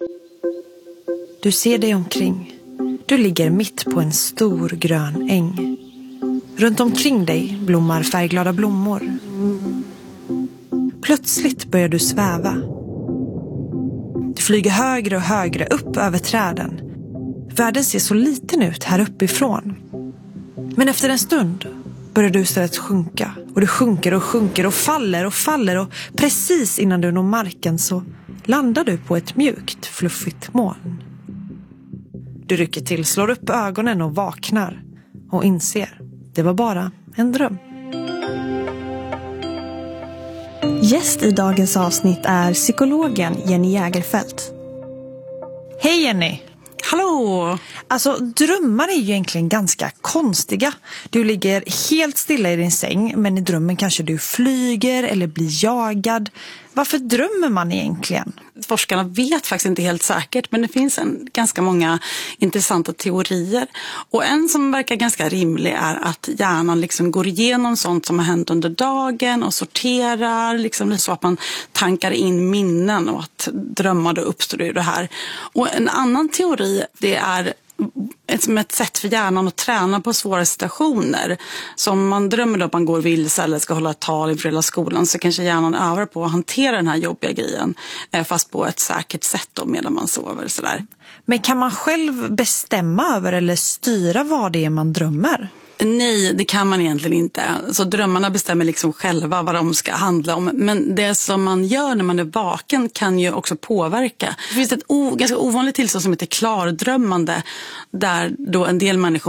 Du ser dig omkring. Du ligger mitt på en stor grön äng. Runt omkring dig blommar färgglada blommor. Plötsligt börjar du sväva. Du flyger högre och högre upp över träden. Världen ser så liten ut här uppifrån. Men efter en stund börjar du istället sjunka. Och du sjunker och sjunker och faller och faller. Och precis innan du når marken så landar du på ett mjukt, fluffigt moln. Du rycker till, slår upp ögonen och vaknar. Och inser, det var bara en dröm. Gäst i dagens avsnitt är psykologen Jenny Jägerfeldt. Hej Jenny! Hallå! Alltså drömmar är ju egentligen ganska konstiga. Du ligger helt stilla i din säng, men i drömmen kanske du flyger eller blir jagad. Varför drömmer man egentligen? Forskarna vet faktiskt inte helt säkert, men det finns ganska många intressanta teorier. Och en som verkar ganska rimlig är att hjärnan liksom går igenom sånt som har hänt under dagen och sorterar, liksom så att man tankar in minnen och att drömmar då uppstår ur det här. Och en annan teori, det är som ett sätt för hjärnan att träna på svåra situationer. Så om man drömmer då att man går vilse eller ska hålla ett tal inför hela skolan, så kanske hjärnan övar på att hantera den här jobbiga grejen, fast på ett säkert sätt då, medan man sover. Sådär. Men kan man själv bestämma över eller styra vad det är man drömmer? Nej, det kan man egentligen inte. Så drömmarna bestämmer liksom själva vad de ska handla om. Men det som man gör när man är vaken kan ju också påverka. Det finns ett ganska ovanligt tillstånd som heter klardrömmande, där då en del människor